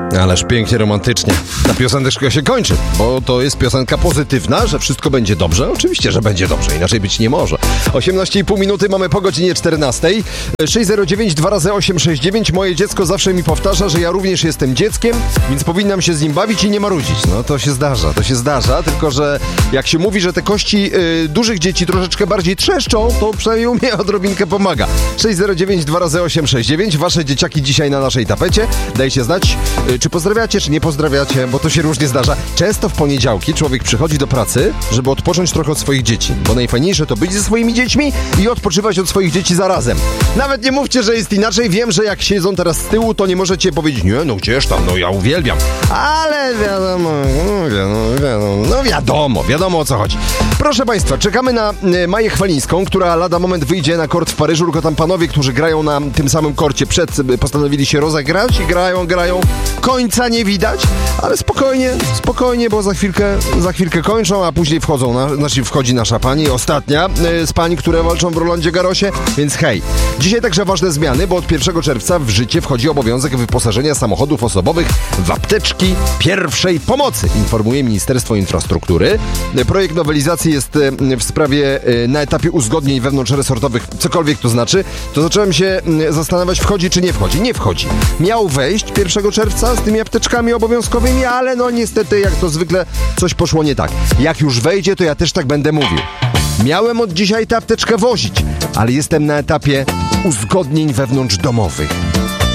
Ależ pięknie romantycznie. Ta pioseneczka się kończy, bo to jest piosenka pozytywna, że wszystko będzie dobrze. Oczywiście, że będzie dobrze, inaczej być nie może. 18,5 minuty mamy po godzinie 14. 609 2x869. Moje dziecko zawsze mi powtarza, że ja również jestem dzieckiem, więc powinnam się z nim bawić i nie marudzić. No to się zdarza, tylko że jak się mówi, że te kości dużych dzieci troszeczkę bardziej trzeszczą, to przynajmniej u mnie odrobinkę pomaga. 609 2x869. Wasze dzieciaki dzisiaj na naszej tapecie. Dajcie znać, czy pozdrawiacie, czy nie pozdrawiacie, bo to się różnie zdarza. Często w poniedziałki człowiek przychodzi do pracy, żeby odpocząć trochę od swoich dzieci, bo najfajniejsze to być ze swoimi dziećmi i odpoczywać od swoich dzieci zarazem. Nawet nie mówcie, że jest inaczej. Wiem, że jak siedzą teraz z tyłu, to nie możecie powiedzieć, nie, no gdzież tam, no ja uwielbiam. Ale wiadomo o co chodzi. Proszę Państwa, czekamy na Maję Chwalińską, która lada moment wyjdzie na kort w Paryżu, tylko tam panowie, którzy grają na tym samym korcie postanowili się rozegrać i grają. Końca nie widać, ale spokojnie, bo za chwilkę kończą, a później wchodzi nasza pani, ostatnia z pań, które walczą w Rolandzie Garrosie, więc hej. Dzisiaj także ważne zmiany, bo od 1 czerwca w życie wchodzi obowiązek wyposażenia samochodów osobowych w apteczki pierwszej pomocy, informuje Ministerstwo Infrastruktury. Projekt nowelizacji jest w sprawie na etapie uzgodnień wewnątrzresortowych, cokolwiek to znaczy. To zacząłem się zastanawiać, wchodzi czy nie wchodzi. Nie wchodzi. Miał wejść 1 czerwca z tymi apteczkami obowiązkowymi, ale no niestety, jak to zwykle, coś poszło nie tak. Jak już wejdzie, to ja też tak będę mówił. Miałem od dzisiaj tę apteczkę wozić, ale jestem na etapie uzgodnień wewnątrzdomowych.